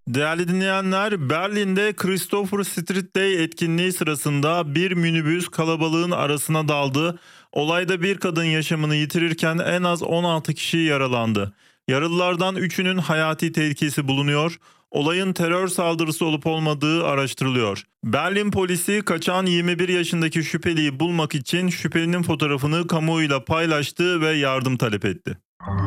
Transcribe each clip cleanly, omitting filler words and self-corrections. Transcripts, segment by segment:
Değerli dinleyenler, Berlin'de Christopher Street Day etkinliği sırasında bir minibüs kalabalığın arasına daldı. Olayda bir kadın yaşamını yitirirken en az 16 kişi yaralandı. Yaralılardan 3'ünün hayati tehlikesi bulunuyor. Olayın terör saldırısı olup olmadığı araştırılıyor. Berlin polisi kaçan 21 yaşındaki şüpheliyi bulmak için şüphelinin fotoğrafını kamuoyuyla paylaştı ve yardım talep etti.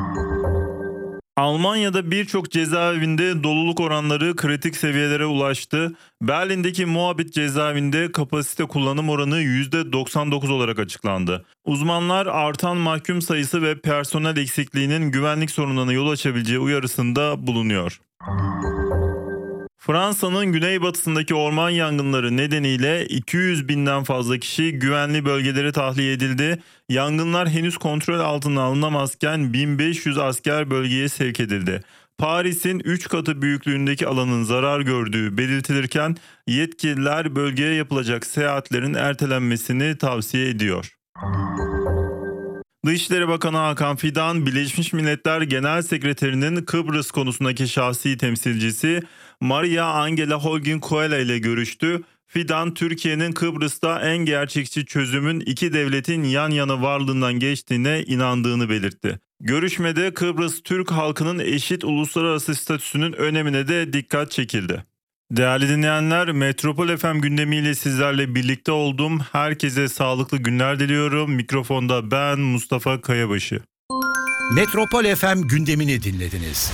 Almanya'da birçok cezaevinde doluluk oranları kritik seviyelere ulaştı. Berlin'deki Moabit cezaevinde kapasite kullanım oranı %99 olarak açıklandı. Uzmanlar artan mahkum sayısı ve personel eksikliğinin güvenlik sorunlarına yol açabileceği uyarısında bulunuyor. Fransa'nın güneybatısındaki orman yangınları nedeniyle 200 binden fazla kişi güvenli bölgelere tahliye edildi. Yangınlar henüz kontrol altına alınamazken 1500 asker bölgeye sevk edildi. Paris'in 3 katı büyüklüğündeki alanın zarar gördüğü belirtilirken yetkililer bölgeye yapılacak seyahatlerin ertelenmesini tavsiye ediyor. Dışişleri Bakanı Hakan Fidan, Birleşmiş Milletler Genel Sekreterinin Kıbrıs konusundaki şahsi temsilcisi Maria Angela Holguín ile görüştü. Fidan, Türkiye'nin Kıbrıs'ta en gerçekçi çözümün iki devletin yan yana varlığından geçtiğine inandığını belirtti. Görüşmede Kıbrıs Türk halkının eşit uluslararası statüsünün önemine de dikkat çekildi. Değerli dinleyenler, Metropol FM gündemiyle sizlerle birlikte oldum. Herkese sağlıklı günler diliyorum. Mikrofonda ben Mustafa Kayabaşı. Metropol FM gündemini dinlediniz.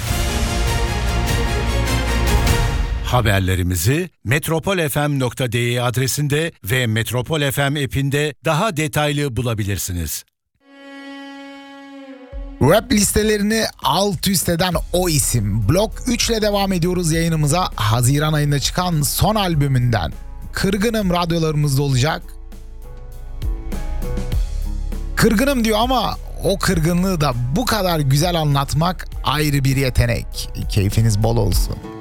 Haberlerimizi metropolfm.de adresinde ve Metropol FM app'inde daha detaylı bulabilirsiniz. Rap listelerini alt üst eden o isim. Blok 3 ile devam ediyoruz yayınımıza. Haziran ayında çıkan son albümünden Kırgınım radyolarımızda olacak. Kırgınım diyor ama o kırgınlığı da bu kadar güzel anlatmak ayrı bir yetenek. Keyfiniz bol olsun.